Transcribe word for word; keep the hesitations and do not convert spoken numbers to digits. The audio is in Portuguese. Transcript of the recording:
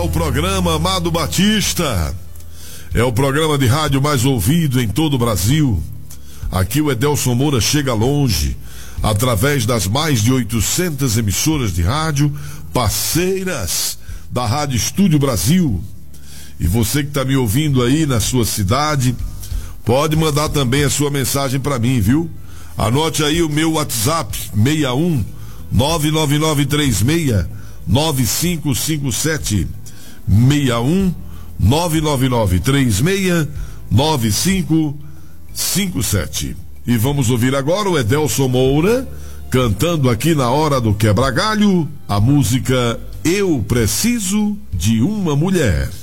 O programa Amado Batista é o programa de rádio mais ouvido em todo o Brasil. Aqui o Edelson Moura chega longe, através das mais de oitocentas emissoras de rádio parceiras da Rádio Estúdio Brasil. E você que está me ouvindo aí na sua cidade, pode mandar também a sua mensagem para mim, viu? Anote aí o meu WhatsApp, seis um nove nove nove três seis nove cinco cinco sete. seis um nove nove nove três seis nove cinco cinco sete. E vamos ouvir agora o Edelson Moura cantando aqui na Hora do Quebra-Galho a música Eu Preciso de Uma Mulher.